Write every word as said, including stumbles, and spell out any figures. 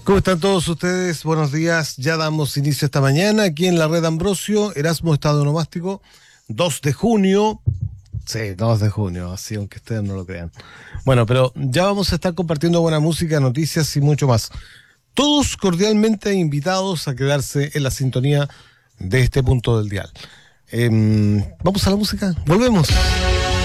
¿Cómo están todos ustedes? Buenos días. Ya damos inicio esta mañana aquí en la Red Ambrosio, Erasmo Estado Nomástico, dos de junio. Sí, dos de junio, así aunque ustedes no lo crean. Bueno, pero ya vamos a estar compartiendo buena música, noticias y mucho más. Todos cordialmente invitados a quedarse en la sintonía de este punto del dial. Eh, ¿Vamos a la música? Volvemos.